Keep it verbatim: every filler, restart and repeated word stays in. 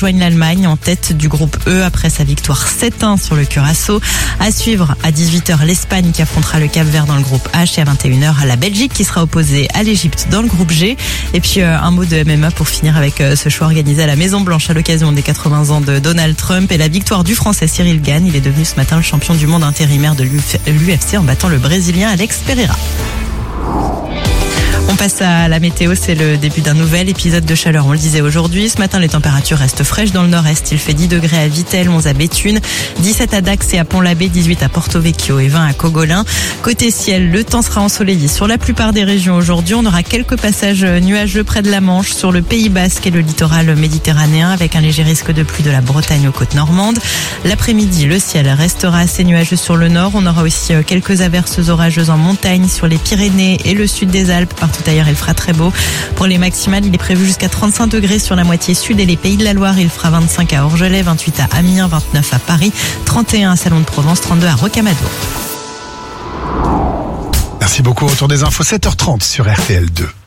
Joigne l'Allemagne en tête du groupe E après sa victoire sept un sur le Curaçao. À suivre à dix-huit heures l'Espagne qui affrontera le Cap-Vert dans le groupe H et à vingt et une heures la Belgique qui sera opposée à l'Égypte dans le groupe G. Et puis euh, un mot de M M A pour finir avec euh, ce choix organisé à la Maison Blanche à l'occasion des quatre-vingts ans de Donald Trump et la victoire du Français Cyril Gane. Il est devenu ce matin le champion du monde intérimaire de l'U F C en battant le Brésilien Alex Pereira. On passe à la météo, c'est le début d'un nouvel épisode de chaleur, on le disait aujourd'hui. Ce matin, les températures restent fraîches dans le nord-est. Il fait dix degrés à Vittel, onze à Béthune, dix-sept à Dax et à Pont-l'Abbé, dix-huit à Porto Vecchio et vingt à Cogolin. Côté ciel, le temps sera ensoleillé sur la plupart des régions aujourd'hui. On aura quelques passages nuageux près de la Manche, sur le Pays Basque et le littoral méditerranéen, avec un léger risque de pluie de la Bretagne aux côtes normandes. L'après-midi, le ciel restera assez nuageux sur le nord. On aura aussi quelques averses orageuses en montagne, sur les Pyrénées et le sud des Alpes. Partout ailleurs, il fera très beau. Pour les maximales, il est prévu jusqu'à trente-cinq degrés sur la moitié sud et les Pays de la Loire. Il fera vingt-cinq à Orgelet, vingt-huit à Amiens, vingt-neuf à Paris, trente et un à Salon de Provence, trente-deux à Rocamadour. Merci beaucoup. Autour des infos, sept heures trente sur R T L deux.